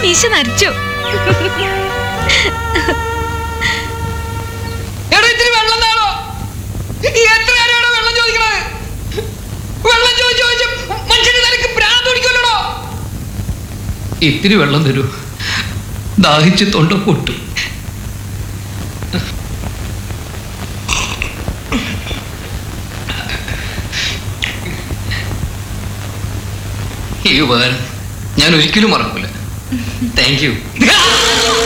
മീശ നരച്ചു. ഇത്തിരി വെള്ളം തരൂ, ദാഹിച്ച് തൊണ്ട പൊട്ടു. ഈ ഉപകാരം ഞാൻ ഒരിക്കലും മറക്കൂല. Thank you.